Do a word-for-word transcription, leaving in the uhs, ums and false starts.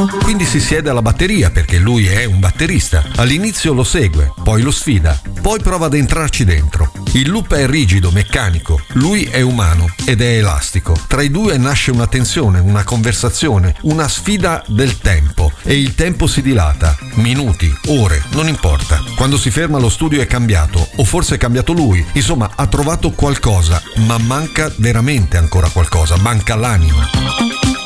Quindi si siede alla batteria perché lui è un batterista. All'inizio lo segue, poi lo sfida, poi prova ad entrarci dentro. Il loop è rigido, meccanico, lui è umano ed è elastico. Tra i due nasce una tensione, una conversazione, una sfida del tempo e il tempo si dilata. Minuti, ore, non importa. Quando si ferma lo studio è cambiato, o forse è cambiato lui. Insomma, ha trovato qualcosa, ma manca veramente ancora qualcosa, manca l'anima.